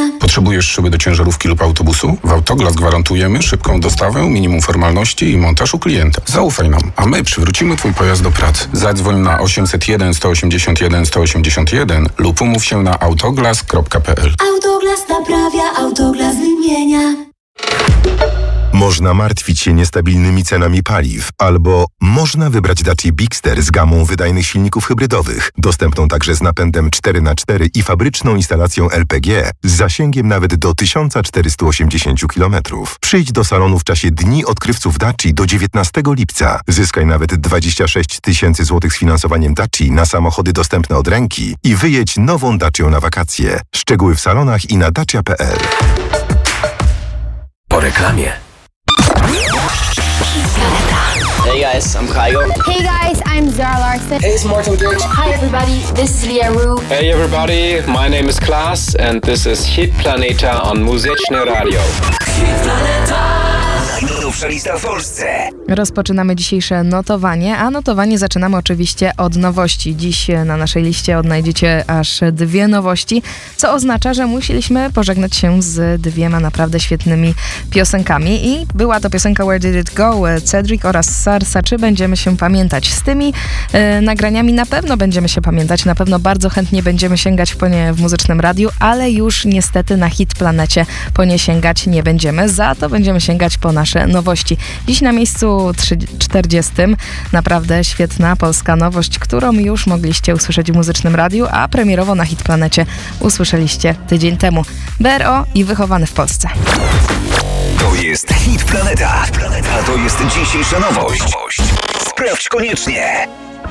zmienia. Potrzebujesz szyby do ciężarówki lub autobusu? W Autoglas gwarantujemy szybką dostawę, minimum formalności i montaż u klienta. Zaufaj nam, a my przywrócimy Twój pojazd do pracy. Zadzwoń na 801 181 181 lub umów się na autoglas.pl. Autoglas naprawia, Autoglas wymienia. Można martwić się niestabilnymi cenami paliw, albo można wybrać Dacia Bigster z gamą wydajnych silników hybrydowych, dostępną także z napędem 4x4 i fabryczną instalacją LPG z zasięgiem nawet do 1480 km. Przyjdź do salonu w czasie Dni Odkrywców Daci do 19 lipca. Zyskaj nawet 26 000 złotych z finansowaniem Daci na samochody dostępne od ręki i wyjedź nową Dacią na wakacje. Szczegóły w salonach i na dacia.pl. Po reklamie. Hey guys, I'm Kyle. Hey guys, I'm Zara Larsson. Hey, it's Martin Garrix. Hi everybody, this is Lia Ru. Hey everybody, my name is Klaas and this is Hit Planeta on Muzyczne Radio. Najnowsza lista w Polsce. Rozpoczynamy dzisiejsze notowanie, a notowanie zaczynamy oczywiście od nowości. Dziś na naszej liście odnajdziecie aż 2 nowości, co oznacza, że musieliśmy pożegnać się z 2 naprawdę świetnymi piosenkami i była to piosenka Where Did It Go, Cedric oraz Sarsa. Czy będziemy się pamiętać? Z tymi nagraniami na pewno będziemy się pamiętać, na pewno bardzo chętnie będziemy sięgać po nie w Muzycznym Radiu, ale już niestety na Hit Planecie po nie sięgać nie będziemy, za to będziemy sięgać po nasze nowości. Dziś na miejscu 40 naprawdę świetna polska nowość, którą już mogliście usłyszeć w Muzycznym Radiu, a premierowo na Hit Planecie usłyszeliście tydzień temu. BRO i Wychowany w Polsce. To jest Hit Planeta. A to jest dzisiejsza nowość. Sprawdź koniecznie.